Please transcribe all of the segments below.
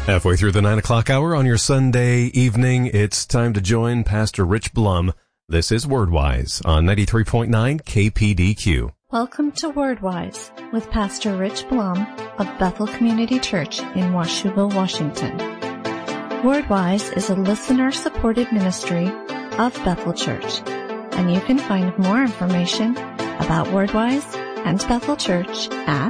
Halfway through the 9 o'clock hour on your Sunday evening, it's time to join Pastor Rich Blum. This is WordWise on 93.9 KPDQ. Welcome to WordWise with Pastor Rich Blum of Bethel Community Church in Washougal, Washington. WordWise is a listener-supported ministry of Bethel Church, and you can find more information about WordWise and Bethel Church at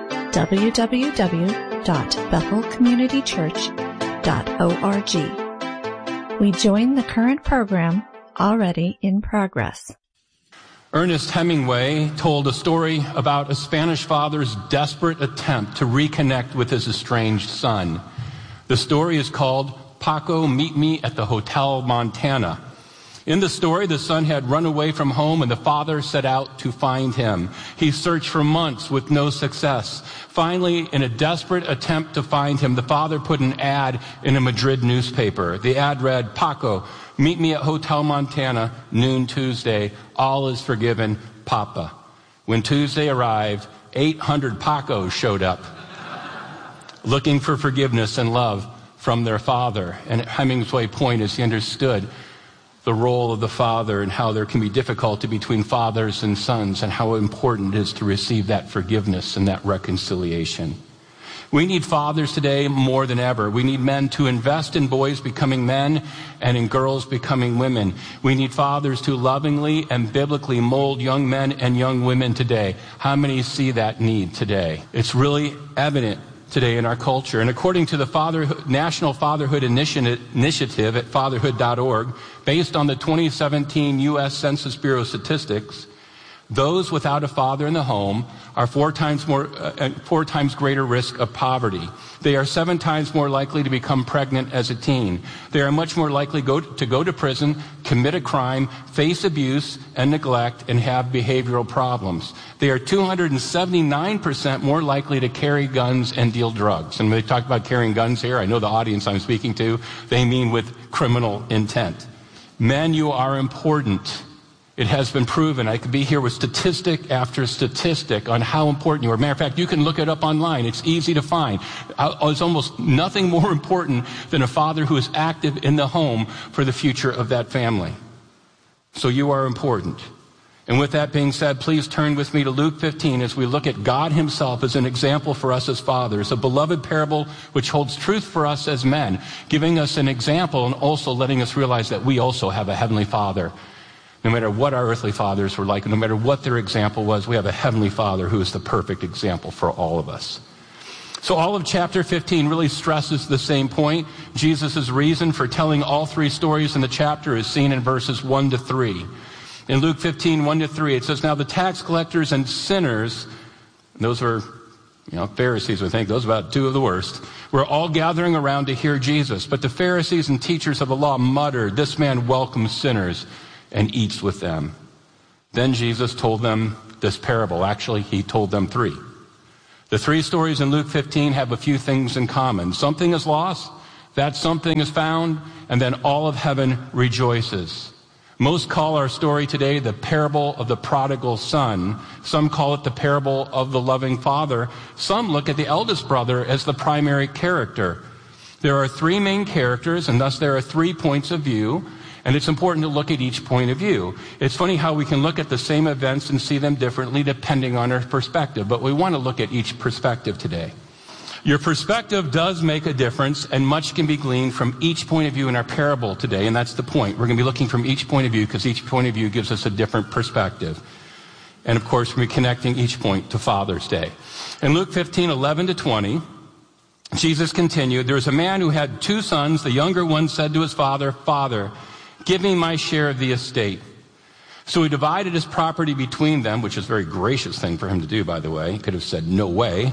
www.bethelcommunitychurch.org. We join the current program already in progress. Ernest Hemingway told a story about a Spanish father's desperate attempt to reconnect with his estranged son. The story is called Paco, Meet Me at the Hotel Montana. In the story, the son had run away from home and the father set out to find him. He searched for months with no success. Finally, in a desperate attempt to find him, the father put an ad in a Madrid newspaper. The ad read, Paco, meet me at Hotel Montana, noon Tuesday. All is forgiven, Papa. When Tuesday arrived, 800 Pacos showed up, looking for forgiveness and love from their father. And Hemingway's point is he understood the role of the father and how there can be difficulty between fathers and sons and how important it is to receive that forgiveness and that reconciliation. We need fathers today more than ever. We need men to invest in boys becoming men and in girls becoming women. We need fathers to lovingly and biblically mold young men and young women today. How many see that need today? It's really evident today in our culture. And according to the National Fatherhood Initiative at fatherhood.org, based on the 2017 U.S. Census Bureau statistics, those without a father in the home are four times greater risk of poverty. They are 7 times more likely to become pregnant as a teen. They are much more likely to go to prison, commit a crime, face abuse and neglect, and have behavioral problems. They are 279% more likely to carry guns and deal drugs. And when they talk about carrying guns here, I know the audience I'm speaking to, they mean with criminal intent. Men, you are important. It has been proven. I could be here with statistic after statistic on how important you are. Matter of fact, you can look it up online. It's easy to find. There's almost nothing more important than a father who is active in the home for the future of that family. So you are important. And with that being said, please turn with me to Luke 15 as we look at God himself as an example for us as fathers, a beloved parable which holds truth for us as men, giving us an example and also letting us realize that we also have a heavenly Father. No matter what our earthly fathers were like, no matter what their example was, we have a heavenly Father who is the perfect example for all of us. So all of chapter 15 really stresses the same point. Jesus' reason for telling all 3 stories in the chapter is seen in verses 1 to 3. In Luke 15, 1 to 3, it says, Now the tax collectors and sinners, those were, Pharisees, I think, those are about 2 of the worst, were all gathering around to hear Jesus. But the Pharisees and teachers of the law muttered, This man welcomes sinners and eats with them. Then Jesus told them this parable. Actually, he told them 3. The 3 stories in Luke 15 have a few things in common. Something is lost, that something is found, and then all of heaven rejoices. Most call our story today the parable of the prodigal son. Some call it the parable of the loving father. Some look at the eldest brother as the primary character. There are 3 main characters, and thus there are 3 points of view. And it's important to look at each point of view. It's funny how we can look at the same events and see them differently depending on our perspective, but we want to look at each perspective today. Your perspective does make a difference, and much can be gleaned from each point of view in our parable today, and that's the point. We're going to be looking from each point of view because each point of view gives us a different perspective. And of course, we're connecting each point to Father's Day. In Luke 15, 11 to 20, Jesus continued, There was a man who had 2 sons. The younger one said to his father, Father, give me my share of the estate. So he divided his property between them, which is a very gracious thing for him to do, by the way. He could have said, no way.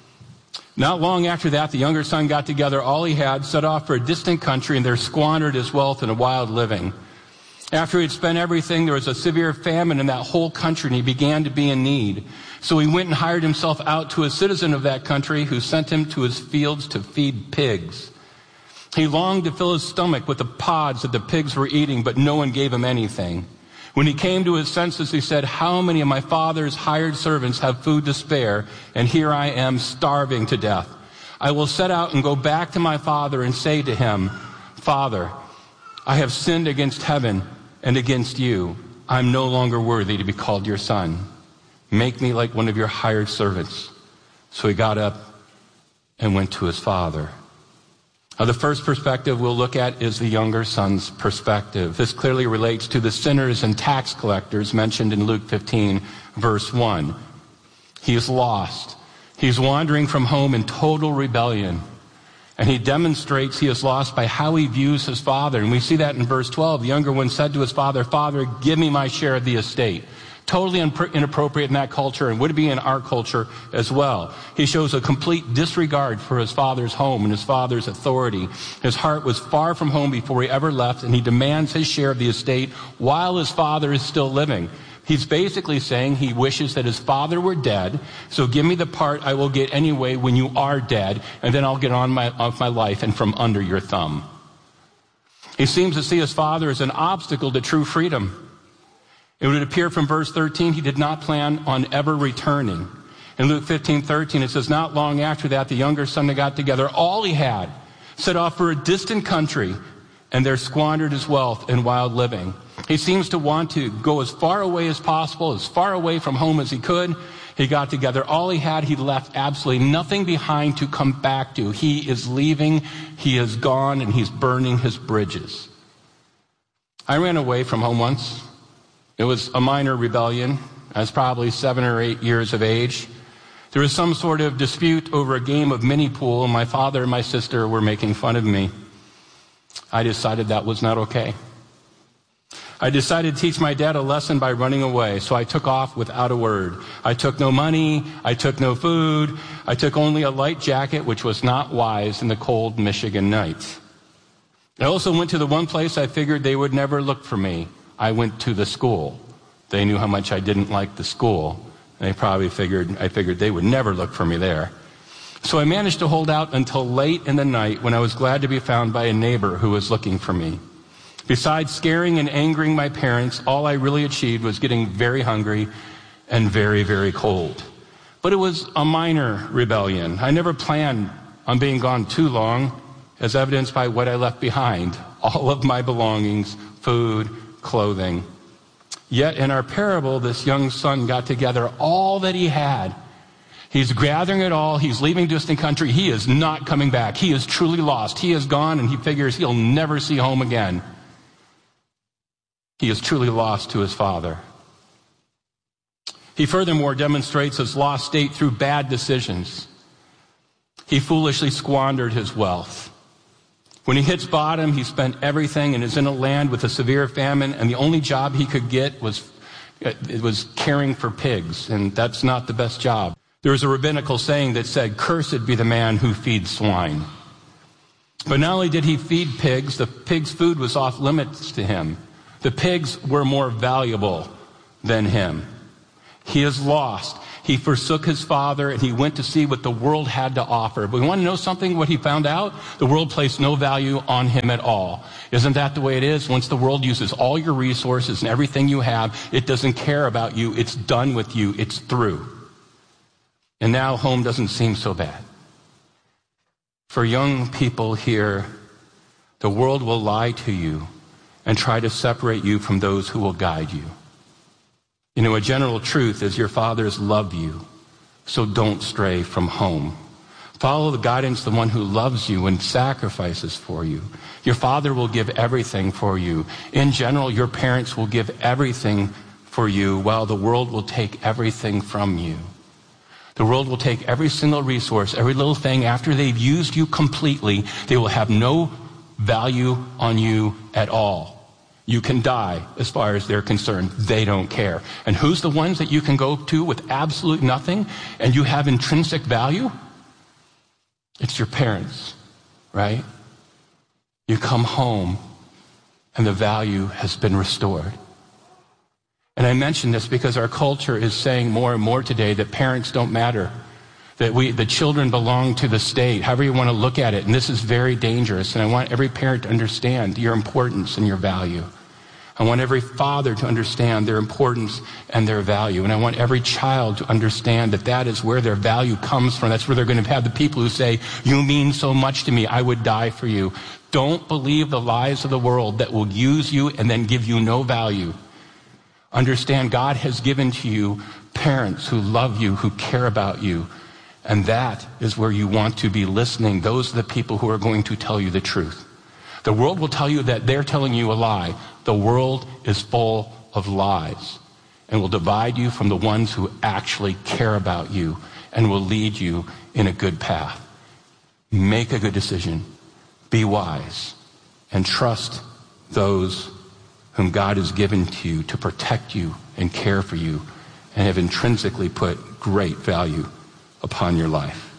Not long after that, the younger son got together all he had, set off for a distant country, and there squandered his wealth in a wild living. After he had spent everything, there was a severe famine in that whole country, and he began to be in need. So he went and hired himself out to a citizen of that country who sent him to his fields to feed pigs. He longed to fill his stomach with the pods that the pigs were eating, but no one gave him anything. When he came to his senses, he said, How many of my father's hired servants have food to spare, and here I am starving to death? I will set out and go back to my father and say to him, Father, I have sinned against heaven and against you. I'm no longer worthy to be called your son. Make me like one of your hired servants. So he got up and went to his father. Now, the first perspective we'll look at is the younger son's perspective. This clearly relates to the sinners and tax collectors mentioned in Luke 15, verse 1. He is lost. He's wandering from home in total rebellion. And he demonstrates he is lost by how he views his father. And we see that in verse 12. The younger one said to his father, Father, give me my share of the estate. Totally inappropriate in that culture, and would be in our culture as well. He shows a complete disregard for his father's home and his father's authority. His heart was far from home before he ever left, and he demands his share of the estate while his father is still living. He's basically saying he wishes that his father were dead, so give me the part I will get anyway when you are dead, and then I'll get on with my life and from under your thumb. He seems to see his father as an obstacle to true freedom. It would appear from verse 13 he did not plan on ever returning. In Luke 15:13 it says, not long after that the younger son got together all he had, set off for a distant country, and there squandered his wealth in wild living. He seems to want to go as far away as possible, as far away from home as he could. He got together all he had. He left absolutely nothing behind to come back to. He is leaving, he is gone, and he's burning his bridges. I ran away from home once. It was a minor rebellion. I was probably 7 or 8 years of age. There was some sort of dispute over a game of mini pool, and my father and my sister were making fun of me. I decided that was not okay. I decided to teach my dad a lesson by running away, so I took off without a word. I took no money, I took no food, I took only a light jacket, which was not wise in the cold Michigan night. I also went to the one place I figured they would never look for me. I went to the school. They knew how much I didn't like the school. They probably figured they would never look for me there. So I managed to hold out until late in the night when I was glad to be found by a neighbor who was looking for me. Besides scaring and angering my parents, all I really achieved was getting very hungry and very, very cold. But it was a minor rebellion. I never planned on being gone too long, as evidenced by what I left behind. All of my belongings, food, clothing. Yet in our parable, this young son got together all that he had. He's gathering it all. He's leaving distant country. He is not coming back. He is truly lost. He is gone, and he figures he'll never see home again. He is truly lost to his father. He furthermore demonstrates his lost state through bad decisions. He foolishly squandered his wealth. When he hits bottom, he spent everything and is in a land with a severe famine, and the only job he could get was caring for pigs, and that's not the best job. There was a rabbinical saying that said, "Cursed be the man who feeds swine." But not only did he feed pigs, the pigs' food was off limits to him. The pigs were more valuable than him. He is lost. He forsook his father, and he went to see what the world had to offer. But we want to know something, what he found out? The world placed no value on him at all. Isn't that the way it is? Once the world uses all your resources and everything you have, it doesn't care about you. It's done with you. It's through. And now home doesn't seem so bad. For young people here, the world will lie to you and try to separate you from those who will guide you. You know, a general truth is your fathers love you, so don't stray from home. Follow the guidance of the one who loves you and sacrifices for you. Your father will give everything for you. In general, your parents will give everything for you, while the world will take everything from you. The world will take every single resource, every little thing. After they've used you completely, they will have no value on you at all. You can die as far as they're concerned. They don't care. And who's the ones that you can go to with absolute nothing and you have intrinsic value? It's your parents, right? You come home and the value has been restored. And I mention this because our culture is saying more and more today that parents don't matter, that the children belong to the state, however you want to look at it. And this is very dangerous. And I want every parent to understand your importance and your value. I want every father to understand their importance and their value. And I want every child to understand that that is where their value comes from. That's where they're going to have the people who say, you mean so much to me, I would die for you. Don't believe the lies of the world that will use you and then give you no value. Understand God has given to you parents who love you, who care about you. And that is where you want to be listening. Those are the people who are going to tell you the truth. The world will tell you that they're telling you a lie. The world is full of lies and will divide you from the ones who actually care about you and will lead you in a good path. Make a good decision. Be wise and trust those whom God has given to you to protect you and care for you and have intrinsically put great value upon your life.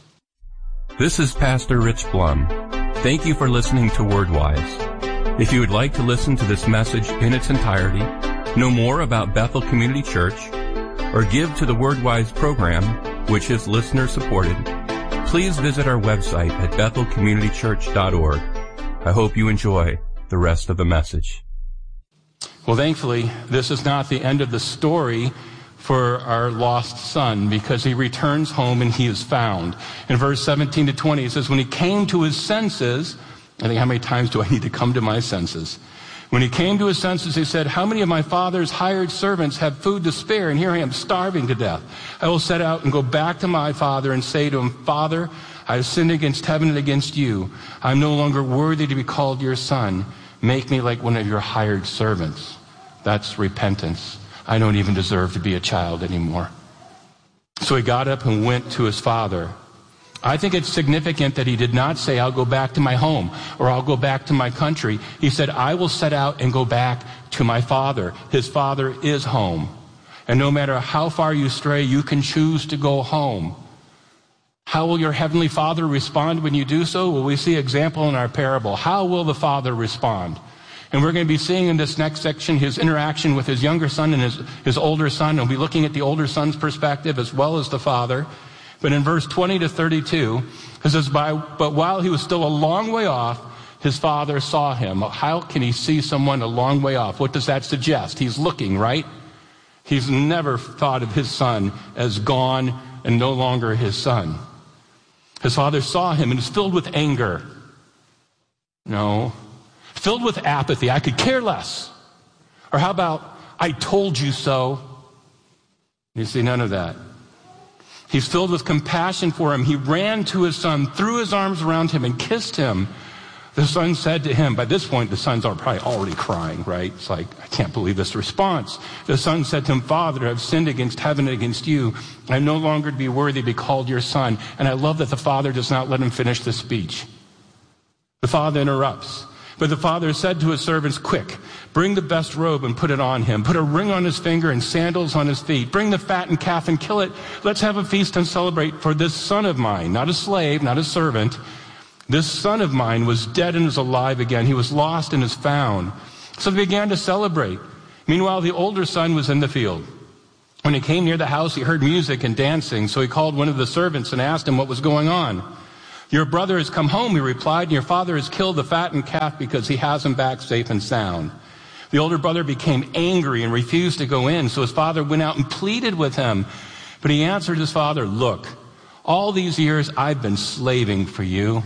This is Pastor Rich Blum. Thank you for listening to WordWise. If you would like to listen to this message in its entirety, know more about Bethel Community Church, or give to the WordWise program, which is listener-supported, please visit our website at bethelcommunitychurch.org. I hope you enjoy the rest of the message. Well, thankfully, this is not the end of the story for our lost son, because he returns home and he is found. In verse 17 to 20, it says, when he came to his senses, I think, how many times do I need to come to my senses? When he came to his senses, he said, how many of my father's hired servants have food to spare? And here I am starving to death. I will set out and go back to my father and say to him, Father, I have sinned against heaven and against you. I am no longer worthy to be called your son. Make me like one of your hired servants. That's repentance. I don't even deserve to be a child anymore. So he got up and went to his father. I think it's significant that he did not say, I'll go back to my home or I'll go back to my country. He said, I will set out and go back to my father. His father is home. And no matter how far you stray, you can choose to go home. How will your heavenly Father respond when you do so? Well, we see an example in our parable. How will the Father respond? And we're going to be seeing in this next section his interaction with his younger son and his older son. And we'll be looking at the older son's perspective as well as the father. But in verse 20 to 32, it says, but while he was still a long way off, his father saw him. How can he see someone a long way off? What does that suggest? He's looking, right? He's never thought of his son as gone and no longer his son. His father saw him and was filled with anger. No. Filled with apathy. I could care less. Or how about, I told you so? You see none of that. He's filled with compassion for him. He ran to his son, threw his arms around him, and kissed him. The son said to him, by this point, the sons are probably already crying, right? It's like, I can't believe this response. The son said to him, Father, I've sinned against heaven and against you. I'm no longer to be worthy to be called your son. And I love that the father does not let him finish the speech. The father interrupts. But the father said to his servants, quick, bring the best robe and put it on him. Put a ring on his finger and sandals on his feet. Bring the fattened calf and kill it. Let's have a feast and celebrate. For this son of mine, not a slave, not a servant, this son of mine was dead and is alive again. He was lost and is found. So they began to celebrate. Meanwhile, the older son was in the field. When he came near the house, he heard music and dancing. So he called one of the servants and asked him what was going on. Your brother has come home, he replied, and your father has killed the fattened calf because he has him back safe and sound. The older brother became angry and refused to go in, so his father went out and pleaded with him. But he answered his father, look, all these years I've been slaving for you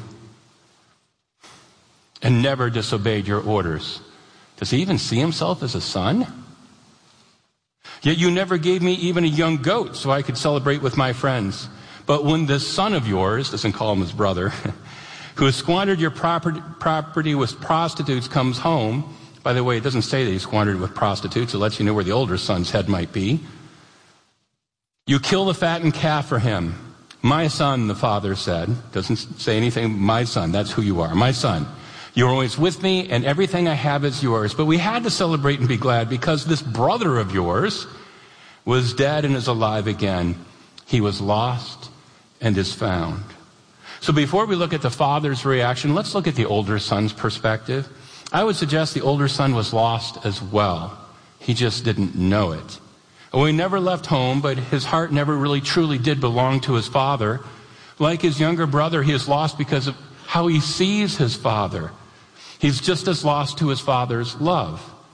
and never disobeyed your orders. Does he even see himself as a son? Yet you never gave me even a young goat so I could celebrate with my friends. But when this son of yours, doesn't call him his brother, who has squandered your property with prostitutes comes home. By the way, it doesn't say that he squandered with prostitutes. It lets you know where the older son's head might be. You kill the fattened calf for him. My son, the father said. Doesn't say anything. My son, that's who you are. My son. You're always with me and everything I have is yours. But we had to celebrate and be glad because this brother of yours was dead and is alive again. He was lost and is found. So before we look at the father's reaction, let's look at the older son's perspective. I would suggest the older son was lost as well. He just didn't know it. He never left home, but his heart never really truly did belong to his father. Like his younger brother, he is lost because of how he sees his father. He's just as lost to his father's love.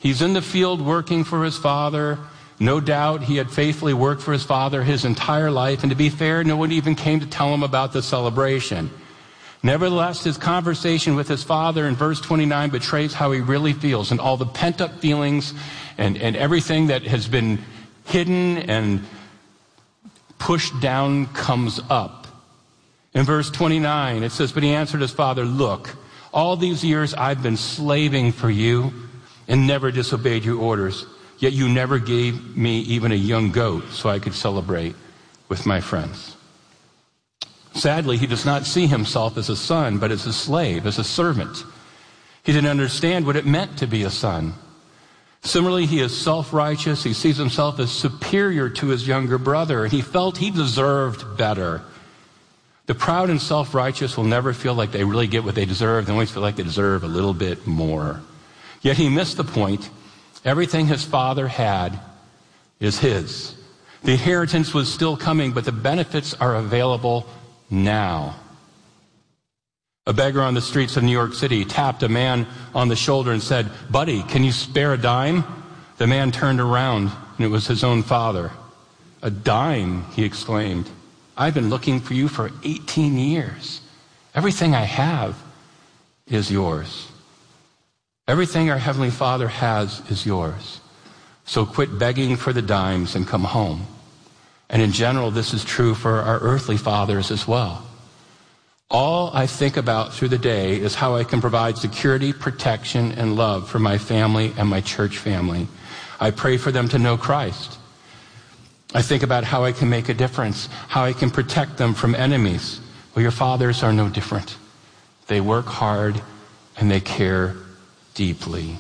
He's in the field working for his father. No doubt he had faithfully worked for his father his entire life, and to be fair, no one even came to tell him about the celebration. Nevertheless, his conversation with his father in verse 29 betrays how he really feels, and all the pent-up feelings and everything that has been hidden and pushed down comes up. In verse 29, it says, "But he answered his father, 'Look, all these years I've been slaving for you and never disobeyed your orders. Yet you never gave me even a young goat so I could celebrate with my friends.'" Sadly, he does not see himself as a son, but as a slave, as a servant. He didn't understand what it meant to be a son. Similarly, he is self-righteous. He sees himself as superior to his younger brother, and he felt he deserved better. The proud and self-righteous will never feel like they really get what they deserve. They always feel like they deserve a little bit more. Yet he missed the point. Everything his father had is his. The inheritance was still coming, but the benefits are available now. A beggar on the streets of New York City tapped a man on the shoulder and said, "Buddy, can you spare a dime?" The man turned around, and it was his own father. "A dime?" he exclaimed. "I've been looking for you for 18 years. Everything I have is yours." Everything our Heavenly Father has is yours. So quit begging for the dimes and come home. And in general, this is true for our earthly fathers as well. All I think about through the day is how I can provide security, protection, and love for my family and my church family. I pray for them to know Christ. I think about how I can make a difference, how I can protect them from enemies. Well, your fathers are no different. They work hard and they care deeply.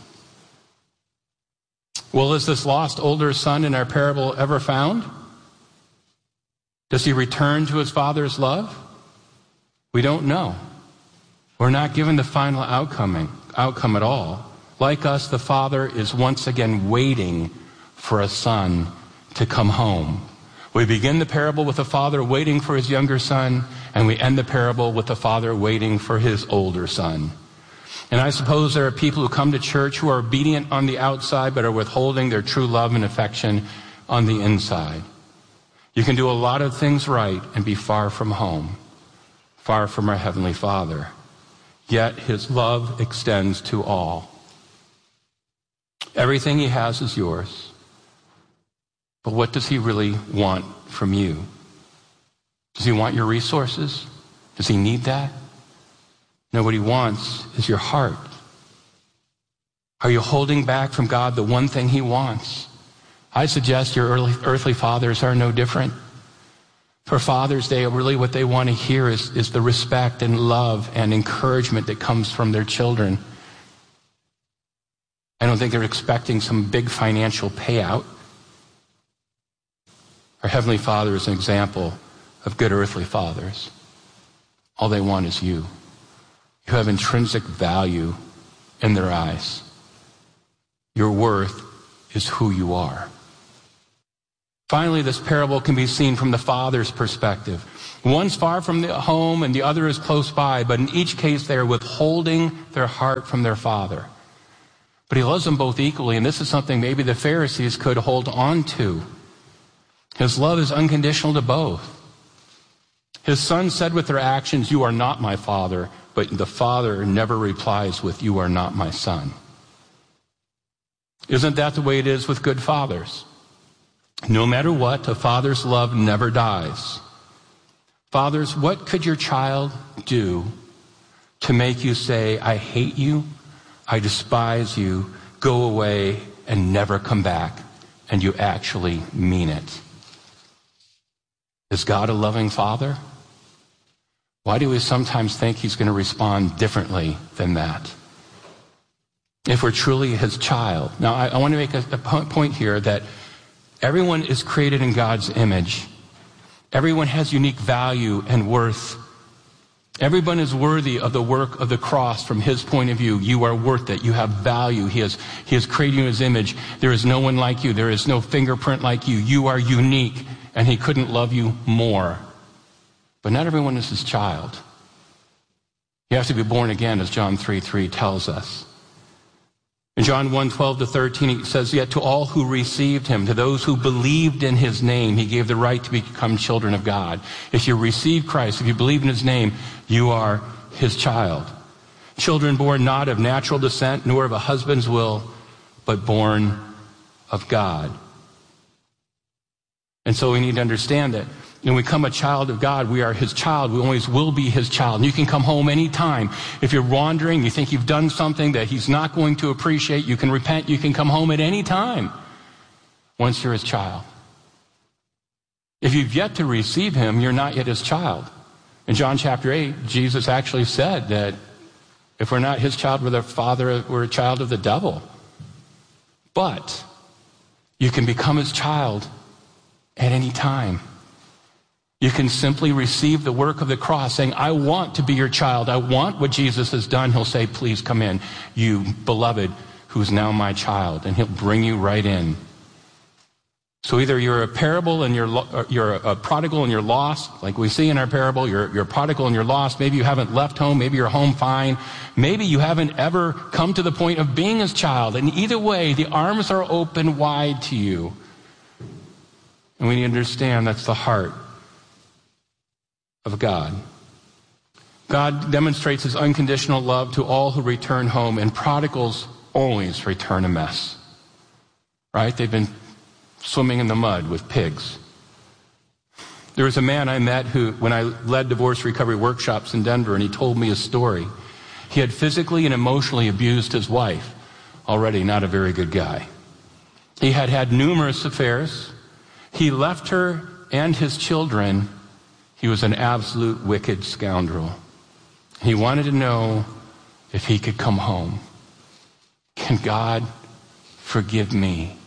Well, is this lost older son in our parable ever found? Does he return to his father's love? We don't know. We're not given the final outcome at all. Like us, the father is once again waiting for a son to come home. We begin the parable with the father waiting for his younger son, and we end the parable with the father waiting for his older son. And I suppose there are people who come to church who are obedient on the outside but are withholding their true love and affection on the inside. You can do a lot of things right and be far from home, far from our Heavenly Father. Yet his love extends to all. Everything he has is yours. But what does he really want from you? Does he want your resources? Does he need that? No, what he wants is your heart. Are you holding back from God the one thing he wants? I suggest your earthly fathers are no different. For Father's Day, really what they want to hear is the respect and love and encouragement that comes from their children. I don't think they're expecting some big financial payout. Our Heavenly Father is an example of good earthly fathers. All they want is you. You have intrinsic value in their eyes. Your worth is who you are. Finally, this parable can be seen from the father's perspective. One's far from the home and the other is close by, but in each case they are withholding their heart from their father. But he loves them both equally, and this is something maybe the Pharisees could hold on to. His love is unconditional to both. His son said with their actions, "You are not my father," but the father never replies with, "You are not my son." Isn't that the way it is with good fathers? No matter what, a father's love never dies. Fathers, what could your child do to make you say, "I hate you, I despise you, go away and never come back," and you actually mean it? Is God a loving father? Why do we sometimes think he's going to respond differently than that? If we're truly his child. Now, I want to make a point here that everyone is created in God's image. Everyone has unique value and worth. Everyone is worthy of the work of the cross from his point of view. You are worth it. You have value. He has created you in his image. There is no one like you. There is no fingerprint like you. You are unique, and he couldn't love you more. But not everyone is his child. You have to be born again, as John 3:3 tells us. In John 1:12-13, it says, "Yet to all who received him, to those who believed in his name, he gave the right to become children of God." If you receive Christ, if you believe in his name, you are his child. Children born not of natural descent, nor of a husband's will, but born of God. And so we need to understand that when we become a child of God, we are his child. We always will be his child. And you can come home anytime. If you're wandering, you think you've done something that he's not going to appreciate, you can repent. You can come home at any time once you're his child. If you've yet to receive him, you're not yet his child. In John chapter 8, Jesus actually said that if we're not his child, we're a child of the devil. But you can become his child at any time. You can simply receive the work of the cross, saying, "I want to be your child. I want what Jesus has done." He'll say, "Please come in, you beloved, who's now my child." And he'll bring you right in. So either you're a parable and you're a prodigal and you're lost, like we see in our parable. You're a prodigal and you're lost. Maybe you haven't left home. Maybe you're home fine. Maybe you haven't ever come to the point of being his child. And either way, the arms are open wide to you. And we need to understand that's the heart of God. God demonstrates his unconditional love to all who return home, and prodigals always return a mess. Right? They've been swimming in the mud with pigs. There was a man I met who, when I led divorce recovery workshops in Denver, and he told me a story. He had physically and emotionally abused his wife. Already not a very good guy. He had had numerous affairs. He left her and his children. He was an absolute wicked scoundrel. He wanted to know if he could come home. Can God forgive me?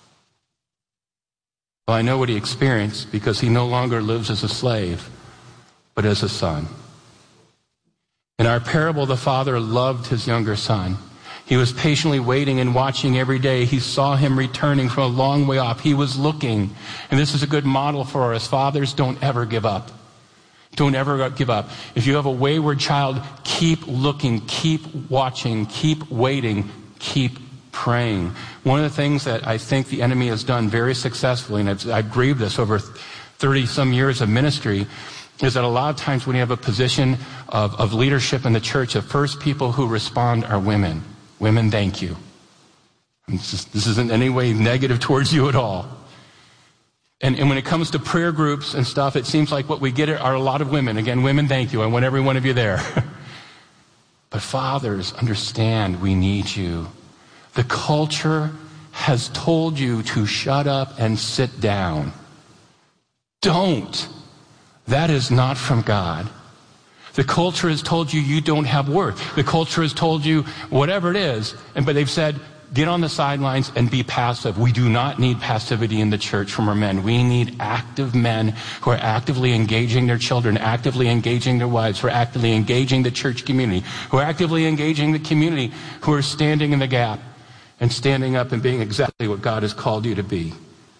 Well, I know what he experienced, because he no longer lives as a slave, but as a son. In our parable, the father loved his younger son. He was patiently waiting and watching every day. He saw him returning from a long way off. He was looking. And this is a good model for us. Fathers, don't ever give up. Don't ever give up. If you have a wayward child, keep looking, keep watching, keep waiting, keep praying. One of the things that I think the enemy has done very successfully, and I've grieved this over 30-some years of ministry, is that a lot of times when you have a position of leadership in the church, the first people who respond are women. Women, thank you. This isn't in any way negative towards you at all. And when it comes to prayer groups and stuff, it seems like what we get are a lot of women. Again, women, thank you. I want every one of you there. But fathers, understand we need you. The culture has told you to shut up and sit down. Don't. That is not from God. The culture has told you you don't have worth. The culture has told you whatever it is, but they've said, get on the sidelines and be passive. We do not need passivity in the church from our men. We need active men who are actively engaging their children, actively engaging their wives, who are actively engaging the church community, who are actively engaging the community, who are standing in the gap and standing up and being exactly what God has called you to be.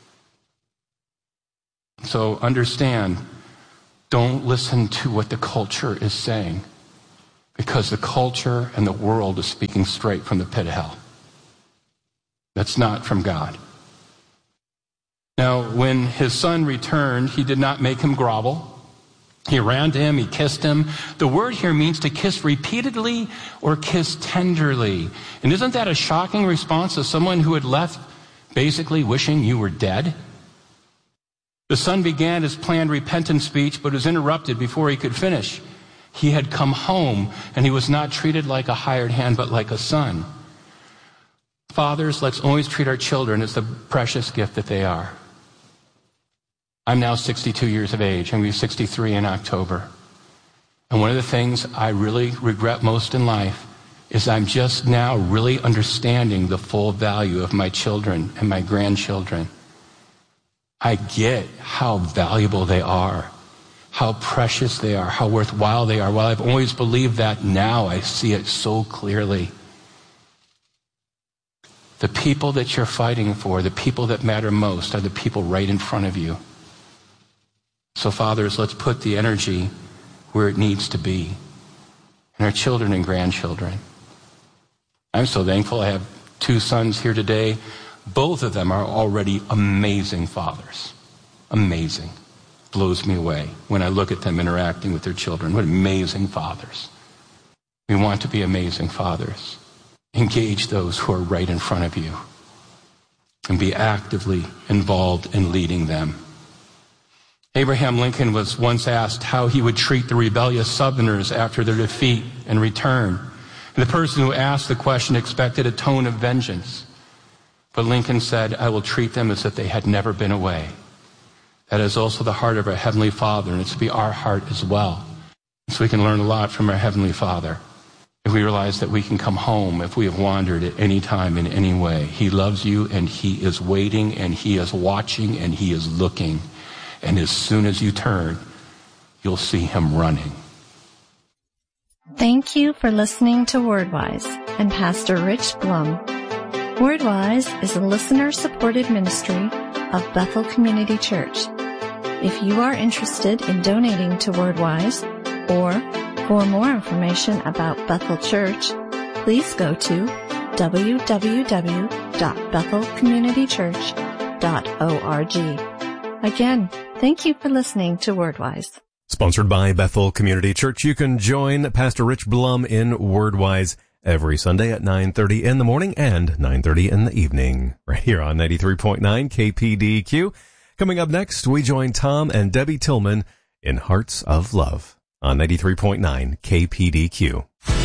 So understand, don't listen to what the culture is saying, because the culture and the world is speaking straight from the pit of hell. That's not from God. Now, when his son returned, he did not make him grovel. He ran to him, he kissed him. The word here means to kiss repeatedly or kiss tenderly. And isn't that a shocking response to someone who had left basically wishing you were dead? The son began his planned repentance speech, but was interrupted before he could finish. He had come home, and he was not treated like a hired hand, but like a son. Fathers, let's always treat our children as the precious gift that they are. I'm now 62 years of age. I'm going to be 63 in October. And one of the things I really regret most in life is I'm just now really understanding the full value of my children and my grandchildren. I get how valuable they are, how precious they are, how worthwhile they are. While I've always believed that, now I see it so clearly. The people that you're fighting for, the people that matter most, are the people right in front of you. So fathers, let's put the energy where it needs to be, in our children and grandchildren. I'm so thankful I have 2 sons here today. Both of them are already amazing fathers. Amazing. Blows me away when I look at them interacting with their children. What amazing fathers. We want to be amazing fathers. Engage those who are right in front of you and be actively involved in leading them. Abraham Lincoln was once asked how he would treat the rebellious Southerners after their defeat and return. And the person who asked the question expected a tone of vengeance. But Lincoln said, I will treat them as if they had never been away. That is also the heart of our Heavenly Father, and it's to be our heart as well. So we can learn a lot from our Heavenly Father. If we realize that we can come home if we have wandered at any time in any way. He loves you, and He is waiting, and He is watching, and He is looking. And as soon as you turn, you'll see Him running. Thank you for listening to WordWise and Pastor Rich Blum. WordWise is a listener-supported ministry of Bethel Community Church. If you are interested in donating to WordWise, or for more information about Bethel Church, please go to www.bethelcommunitychurch.org. Again, thank you for listening to WordWise. Sponsored by Bethel Community Church. You can join Pastor Rich Blum in WordWise every Sunday at 9:30 in the morning and 9:30 in the evening, right here on 93.9 KPDQ. Coming up next, we join Tom and Debbie Tillman in Hearts of Love on 93.9 KPDQ.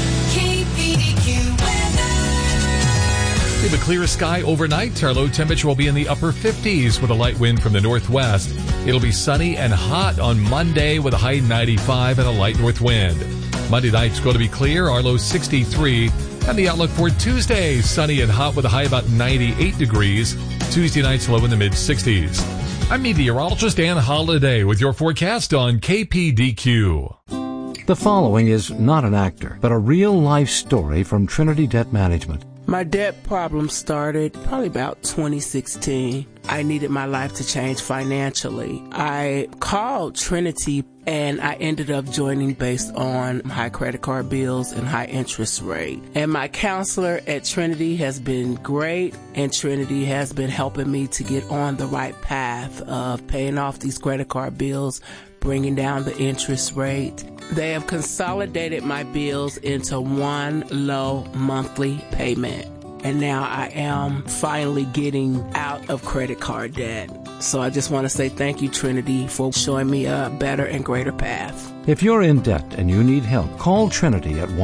We have a clear sky overnight. Our low temperature will be in the upper 50s with a light wind from the northwest. It'll be sunny and hot on Monday with a high 95 and a light north wind. Monday night's going to be clear, our low 63. And the outlook for Tuesday, sunny and hot with a high about 98 degrees. Tuesday night's low in the mid-60s. I'm meteorologist Ann Holliday with your forecast on KPDQ. The following is not an actor, but a real-life story from Trinity Debt Management. My debt problem started probably about 2016. I needed my life to change financially. I called Trinity and I ended up joining based on high credit card bills and high interest rate. And my counselor at Trinity has been great, and Trinity has been helping me to get on the right path of paying off these credit card bills, bringing down the interest rate. They have consolidated my bills into one low monthly payment. And now I am finally getting out of credit card debt. So I just want to say thank you, Trinity, for showing me a better and greater path. If you're in debt and you need help, call Trinity at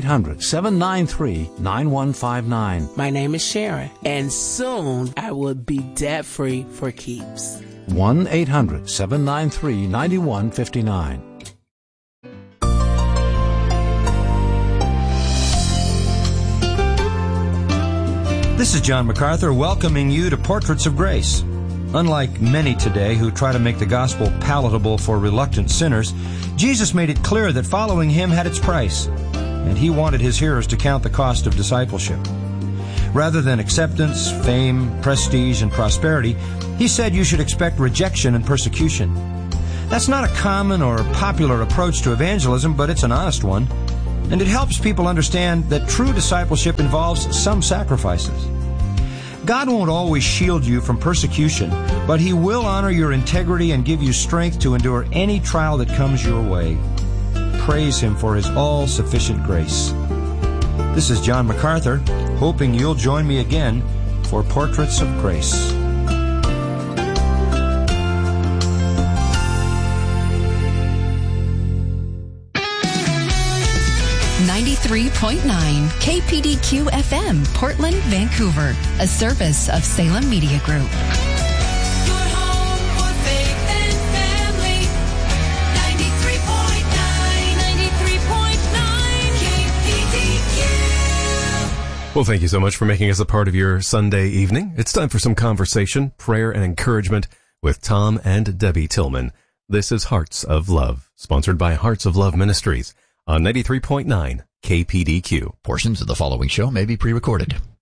1-800-793-9159. My name is Sharon, and soon I will be debt-free for keeps. 1-800-793-9159. This is John MacArthur welcoming you to Portraits of Grace. Unlike many today who try to make the gospel palatable for reluctant sinners, Jesus made it clear that following Him had its price, and He wanted His hearers to count the cost of discipleship. Rather than acceptance, fame, prestige, and prosperity, He said you should expect rejection and persecution. That's not a common or popular approach to evangelism, but it's an honest one. And it helps people understand that true discipleship involves some sacrifices. God won't always shield you from persecution, but He will honor your integrity and give you strength to endure any trial that comes your way. Praise Him for His all-sufficient grace. This is John MacArthur, hoping you'll join me again for Portraits of Grace. 93.9 KPDQ FM, Portland, Vancouver, a service of Salem Media Group. Your home for faith and family. 93.9 KPDQ. Well, thank you so much for making us a part of your Sunday evening. It's time for some conversation, prayer, and encouragement with Tom and Debbie Tillman. This is Hearts of Love, sponsored by Hearts of Love Ministries on 93.9 KPDQ. Portions of the following show may be pre-recorded.